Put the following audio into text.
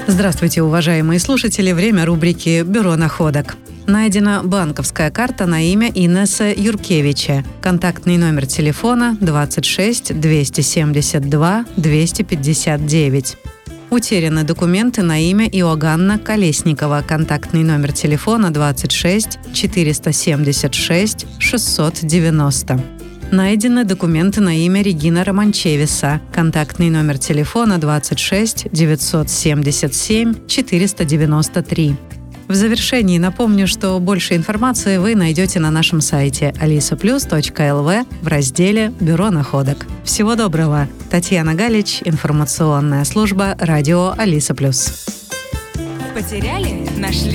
Здравствуйте, уважаемые слушатели! Время рубрики «Бюро находок». Найдена банковская карта на имя Инесса Юркевича. Контактный номер телефона 26 272 259. Утеряны документы на имя Иоганна Колесникова. Контактный номер телефона 26 476 690. Найдены документы на имя Регина Романчевиса. Контактный номер телефона 26 977 493. В завершении напомню, что больше информации вы найдете на нашем сайте alisaplus.lv в разделе «Бюро находок». Всего доброго! Татьяна Галич, информационная служба радио Алиса Плюс. Потеряли? Нашли?